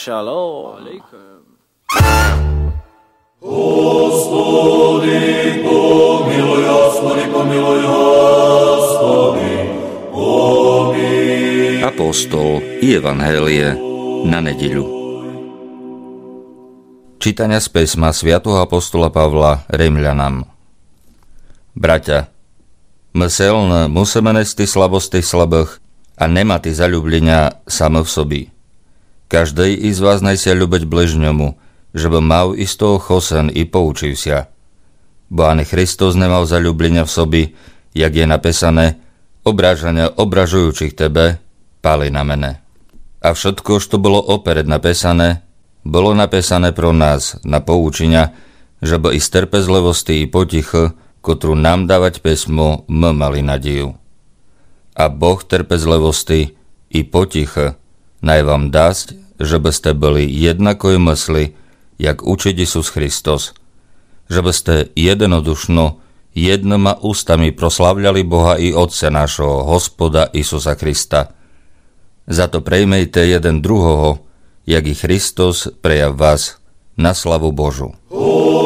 Šalom. Господи, помилуй, Господи, помилуй, Господи, помилуj. Apoštol i evanhélie na nedeľu. Čítania z písma svätého apoštola Pavla Rimľanom. Bratia, myselne musíme nesti slabosti slabých a nemati zaľúblenia same v sobi. Každej z vás najsia ľúbeť bližňomu, že by mal istého chosen i poučil sa. Bo ani Kristus nemal zaľúblenia v sobi, jak je napísané, obrážania obražujúcich tebe, páli na mene. A všetko, čo bolo opered napísané, bolo napísané pro nás na poučenia, že by i z trpezlivosti i potichy, ktorú nám dávať písmo, my mali nádej. A Boh trpezlivosti i potichy naj vám dásť, že by ste byli jednakoj mysli, jak učí Isus Kristus, že by ste jednodušno, jednoma ústami proslavľali Boha i Otca našho, Hospoda Isusa Krista. Za to prejmejte jeden druhoho, jak i Kristus prejav vás na slavu Božu.